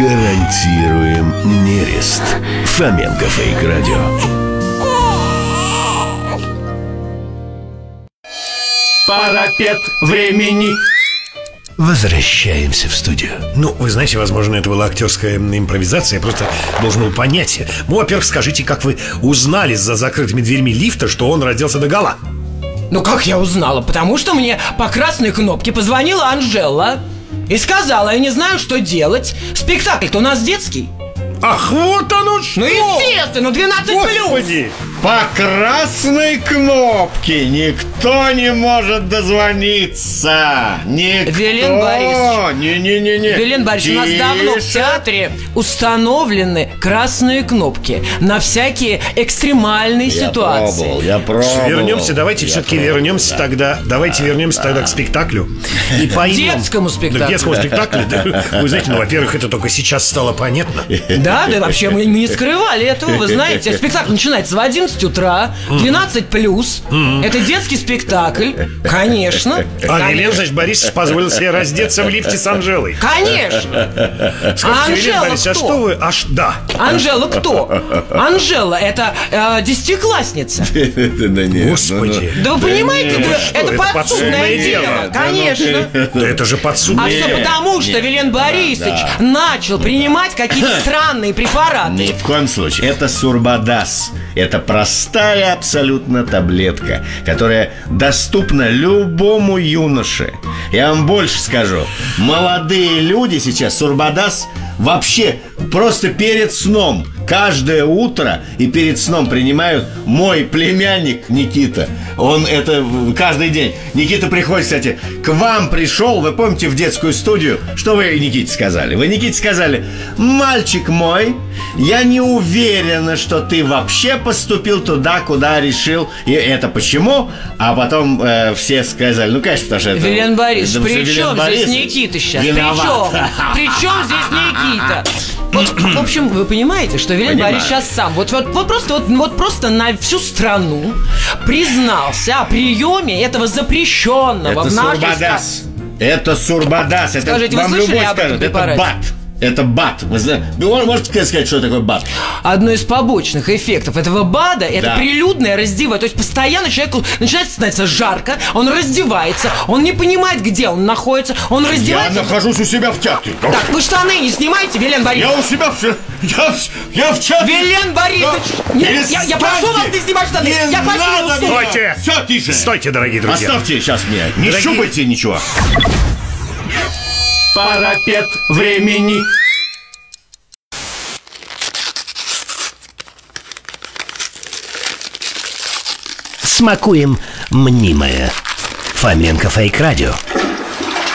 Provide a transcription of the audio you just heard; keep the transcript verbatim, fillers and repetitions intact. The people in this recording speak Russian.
Гарантируем нерест. Фоменко Фейк Радио. Парапет времени. Возвращаемся в студию. Ну, вы знаете, возможно, это была актерская импровизация. Я просто должен был понять. Ну, во-первых, скажите, как вы узнали за закрытыми дверьми лифта, что он родился догола? Ну как я узнала? Потому что мне по красной кнопке позвонила Анжела и сказала: я не знаю, что делать. Спектакль-то у нас детский. Ах, вот оно что! Ну, естественно, двенадцать плюс. Господи! По красной кнопке никто не может дозвониться. Никто. Вилен Борисович. Не-не-не-не. Вилен Борисович, у нас давно в театре установлены красные кнопки на всякие экстремальные Я ситуации. пробовал, я пробовал. Вернемся, давайте Я все-таки пробовал, вернемся да. тогда. Давайте Да, вернемся да. тогда к спектаклю. И поймем. Детскому спектаклю. Да, к детскому спектаклю. Да. Вы знаете, ну, во-первых, это только сейчас стало понятно. Да, да, вообще мы не скрывали этого, вы знаете. Спектакль начинается в одиннадцать утра, двенадцать плюс. Это детский спектакль, конечно. А Вилен, значит, Борисович позволил себе раздеться в лифте с Анжелой. Конечно. Скажите, А Вилен Анжела Борисович, а кто? что вы... Аж да. Анжела кто? Анжела это э, десятиклассница. Да нет, Господи. Да вы понимаете, нет, вы- что, это это подсудное подсудное дело, дело. конечно. Да это же А подсудное. все Нет, потому, что нет. Вилен Борисович Да. начал принимать какие-то странные препараты. Ни в коем случае. Это сурбадас. Это простая абсолютно таблетка, которая доступна любому юноше. Я вам больше скажу. Молодые люди сейчас сурбадас вообще просто перед сном, каждое утро и перед сном принимают. Мой племянник Никита, он это каждый день. Никита приходит, кстати, к вам пришел. Вы помните, в детскую студию? Что вы Никите сказали? Вы Никите сказали: мальчик мой, я не уверена, что ты вообще поступил туда, куда решил. И это почему? А потом э, все сказали: ну, конечно, потому что это... Вилен Борисович, это при Вилен чем здесь Борисович Никита сейчас? При виноват. чем? При чем здесь Никита? Вот, в общем, вы понимаете, что Вилен Понимаю. Борисович сейчас сам вот, вот, вот, просто, вот, вот просто на всю страну признался о приеме этого запрещенного Это в нашей стране. сурбадас. Это сурбадас. Это Скажите, вы вам слышали любой об этом скажет. Это препарате? бат. Это бат. Вы знаете, вы можете сказать, что такое бат? Одно из побочных эффектов этого БАДа — это Да. прилюдное раздевание. То есть постоянно человеку начинает становиться жарко, он раздевается, он не понимает, где он находится, он Я раздевается. нахожусь у себя в театре. Так, вы штаны не снимаете, Вилен Борисович? Я у себя в... Я, в- я в театре. Вилен Борисович! Да. Нет, я, я прошу вас не снимать штаны! Не Я покину надо студию. меня. Стойте! Все, тише. Стойте, дорогие друзья. Оставьте сейчас меня. Не Дорогие- щупайте ничего. Парапет времени. Смакуем мнимое. Фоменко Фейк Радио.